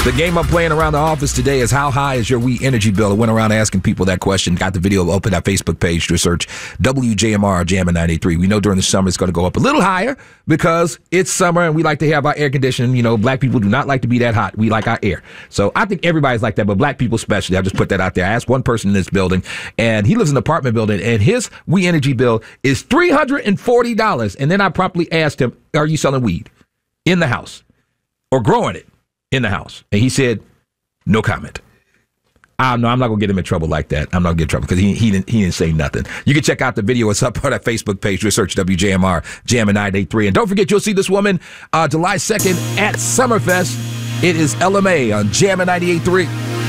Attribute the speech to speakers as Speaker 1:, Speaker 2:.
Speaker 1: The game I'm playing around the office today is how high is your We Energy bill? I went around asking people that question. Got the video up on our Facebook page to search WJMR Jammin' 93. We know during the summer it's going to go up a little higher because it's summer and we like to have our air conditioning. You know, black people do not like to be that hot. We like our air. So I think everybody's like that, but black people especially. I'll just put that out there. I asked one person in this building, and he lives in an apartment building, and his We Energy bill is $340. And then I promptly asked him, are you selling weed in the house or growing it in the house? And he said, no comment. No, I'm not going to get him in trouble like that. I'm not going to get in trouble because he didn't say nothing. You can check out the video. It's up on our Facebook page. Just search WJMR Jammin' 983. And don't forget, you'll see this woman July 2nd at Summerfest. It is LMA on Jammin' 98.3.